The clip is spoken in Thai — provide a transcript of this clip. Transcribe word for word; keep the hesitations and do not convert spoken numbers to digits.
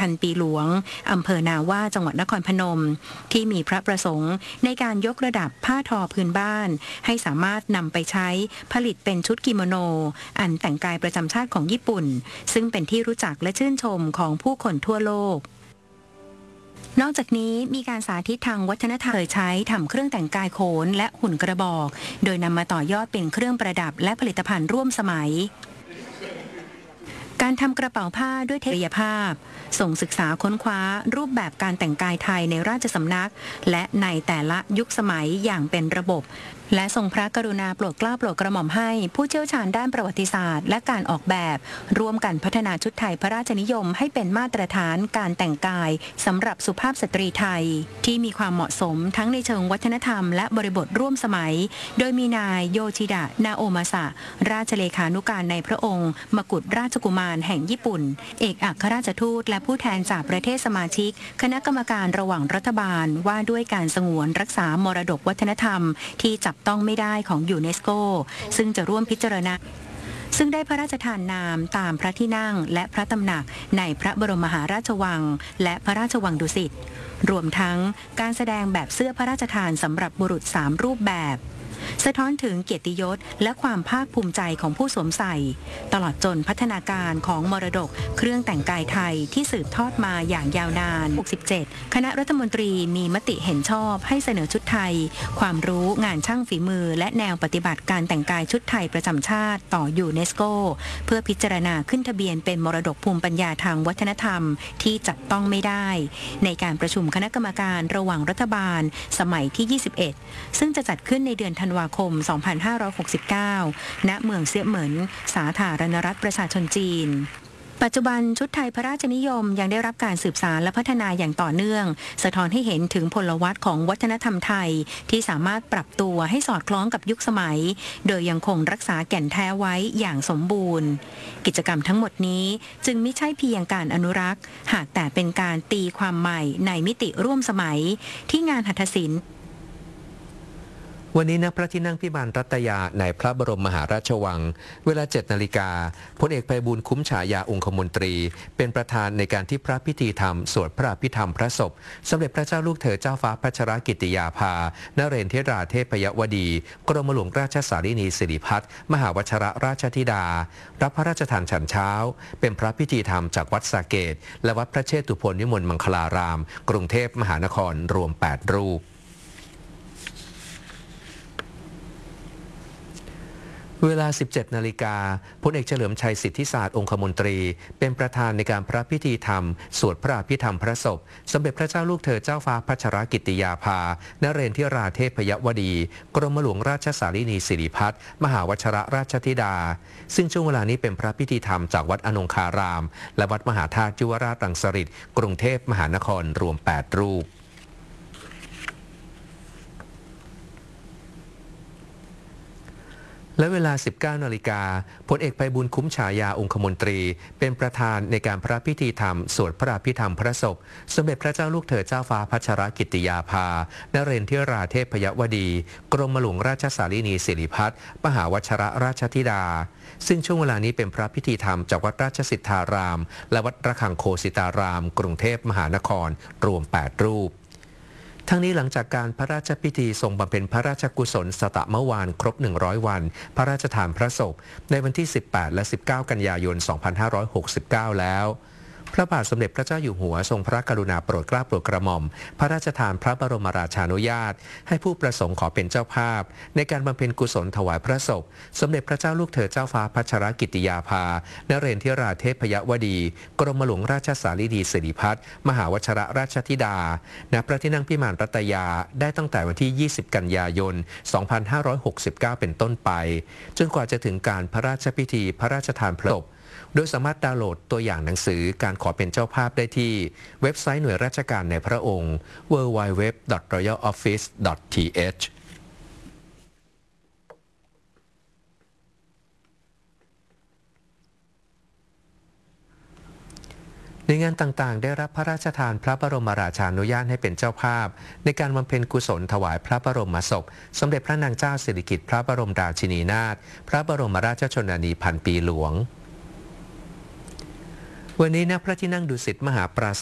พันปีหลวงอำเภอนาว่าจังหวัดนครพนมที่มีพระประสงค์ในการยกระดับผ้าทอพื้นบ้านให้สามารถนำไปใช้ผลิตเป็นชุดกิโมโนอันแต่งกายประจำชาติของญี่ปุ่นซึ่งเป็นที่รู้จักและชื่นชมของผู้คนทั่วโลกนอกจากนี้มีการสาธิตทางวัฒนธรรมเคยใช้ทำเครื่องแต่งกายโขนและหุ่นกระบอกโดยนำมาต่อยอดเป็นเครื่องประดับและผลิตภัณฑ์ร่วมสมัยการทำกระเป๋าผ้าด้วยเทคนิคภาพส่งศึกษาค้นคว้ารูปแบบการแต่งกายไทยในราชสำนักและในแต่ละยุคสมัยอย่างเป็นระบบและทรงพระกรุณาโปรดเกล้าโปรดกระหม่อมให้ผู้เชี่ยวชาญด้านประวัติศาสตร์และการออกแบบร่วมกันพัฒนาชุดไทยพระราชนิยมให้เป็นมาตรฐานการแต่งกายสำหรับสุภาพสตรีไทยที่มีความเหมาะสมทั้งในเชิงวัฒนธรรมและบริบทร่วมสมัยโดยมีนายโยชิดะนาโอมาสะราชเลขานุการในพระองค์มกุฎราชกุมารแห่งญี่ปุ่นเอกอัครราชทูตและผู้แทนจากประเทศสมาชิกคณะกรรมการระหว่างรัฐบาลว่าด้วยการสงวนรักษามรดกวัฒนธรรมที่จับต้องไม่ได้ของยูเนสโกซึ่งจะร่วมพิจารณาซึ่งได้พระราชทานนามตามพระที่นั่งและพระตำหนักในพระบรมมหาราชวังและพระราชวังดุสิตรวมทั้งการแสดงแบบเสื้อพระราชทานสำหรับบุรุษสามรูปแบบสะท้อนถึงเกียรติยศและความภาคภูมิใจของผู้สวมใส่ตลอดจนพัฒนาการของมรดกเครื่องแต่งกายไทยที่สืบทอดมาอย่างยาวนานหกสิบเจ็ดคณะรัฐมนตรีมีมติเห็นชอบให้เสนอชุดไทยความรู้งานช่างฝีมือและแนวปฏิบัติการแต่งกายชุดไทยประจำชาติต่อยูเนสโกเพื่อพิจารณาขึ้นทะเบียนเป็นมรดกภูมิปัญญาทางวัฒนธรรมที่จับต้องไม่ได้ในการประชุมคณะกรรมการระหว่างรัฐบาลสมัยที่ยี่สิบเอ็ดซึ่งจะจัดขึ้นในเดือนธันวาคม สองพันห้าร้อยหกสิบเก้า ณ เมืองเซี่ยเหมินสาธารณรัฐประชาชนจีนปัจจุบันชุดไทยพระราชนิยมยังได้รับการสืบสานและพัฒนาอย่างต่อเนื่องสะท้อนให้เห็นถึงพลวัตของวัฒนธรรมไทยที่สามารถปรับตัวให้สอดคล้องกับยุคสมัยโดยยังคงรักษาแก่นแท้ไว้อย่างสมบูรณ์กิจกรรมทั้งหมดนี้จึงไม่ใช่เพียงการอนุรักษ์หากแต่เป็นการตีความใหม่ในมิติร่วมสมัยที่งานหัตถศิลป์วันนี้ณพระที่นั่งพิมานรัตยาในพระบรมมหาราชวังเวลาเจ็ดนาฬิกาพลเอกไพบูลย์คุ้มฉายาองคมนตรีเป็นประธานในการที่พระพิธีธรรมสวดพระอภิธรรมพระศพสมเด็จพระเจ้าลูกเธอเจ้าฟ้าพัชรกิติยาภานเรนทราเทพยวดีกรมหลวงราชสารินีสิริพัฒน์มหาวชรราชธิดารับพระราชทานฉันเช้าเป็นพระพิธีธรรมจากวัดสาเกตและวัดพระเชตุพนวิมลมังคลารามกรุงเทพมหานครรวมแปดรูปเวลา สิบเจ็ดนาฬิกาพลเอกเฉลิมชัยสิทธิศาสตร์องคมนตรีเป็นประธานในการพระพิธีธรรมสวดพระอภิธรรมพระศพสมเด็จพระเจ้าลูกเธอเจ้าฟ้าพัชรกิติยาภานเรนทราเทพยวดีกรมหลวงราชสารินีสิริพัฒน์มหาวชรราชธิดาซึ่งช่วงเวลานี้เป็นพระพิธีธรรมจากวัดอนงคารามและวัดมหาธาตุยุวราชรังสฤษฎ์กรุงเทพมหานครรวมแปดรูปและเวลา สิบเก้านาฬิกาพลเอกไพบูลย์คุ้มฉายาองคมนตรีเป็นประธานในการพระพิธีธรรมสวดพระอภิธรรมพระศพสมเด็จพระเจ้าลูกเธอเจ้าฟ้าพัชรกิติยาภานเรนทราเทพยวดีกรมหลวงราชสารินีสิริพัฒน์มหาวชรราชธิดาซึ่งช่วงเวลานี้เป็นพระพิธีธรรมจากวัดราชสิทธารามและวัดระฆังโคสิตารามกรุงเทพมหานครรวมแปดรูปทั้งนี้หลังจากการพระราชพิธีทรงบำเพ็ญพระราชกุศลสตะเมื่อวานครบหนึ่งร้อยวันพระราชทานพระศพในวันที่สิบแปดและสิบเก้ากันยายนสองพันห้าร้อยหกสิบเก้าแล้วพระบาทสมเด็จพระเจ้าอยู่หัวทรงพระกรุณาโปรดเกล้าโปรดกระหม่อมพระราชทานพระบรมราชานุญาตให้ผู้ประสงค์ขอเป็นเจ้าภาพในการบำเพ็ญกุศลถวายพระศพสมเด็จพระเจ้าลูกเธอเจ้าฟ้าพัชรกิติยาภานเรนทราเทพยวดีกรมหลวงราชสารินีสิริพัฒน์มหาวชรราชธิดาณพระที่นั่งพิมานรัตยาได้ตั้งแต่วันที่ยี่สิบกันยายนสองพันห้าร้อยหกสิบเก้าเป็นต้นไปจนกว่าจะถึงการพระราชพิธีพระราชทานเพลิงโดยสามารถดาวน์โหลดตัวอย่างหนังสือการขอเป็นเจ้าภาพได้ที่เว็บไซต์หน่วยราชการในพระองค์ ดับเบิลยู ดับเบิลยู ดับเบิลยู ดอท รอยัล ออฟฟิศ ดอท ที เอช ในงานต่างๆได้รับพระราชทานพระบรมราชานุญาตให้เป็นเจ้าภาพในการบำเพ็ญกุศลถวายพระบรมศพสมเด็จพระนางเจ้าสิริกิติ์พระบรมราชินีนาถพระบรมราชชนนีพันปีหลวงวันนี้ณพระที่นั่งดุสิตมหาปรา